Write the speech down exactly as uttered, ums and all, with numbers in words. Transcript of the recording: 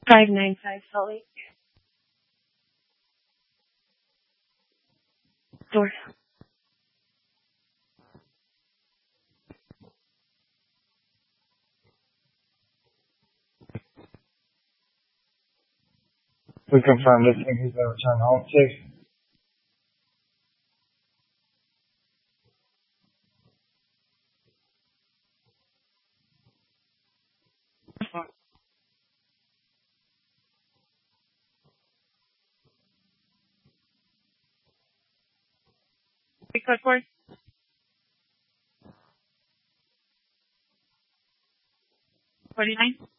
five nine five Salt Lake. Door. We confirm this thing has been returned home safe. Code four. forty-nine.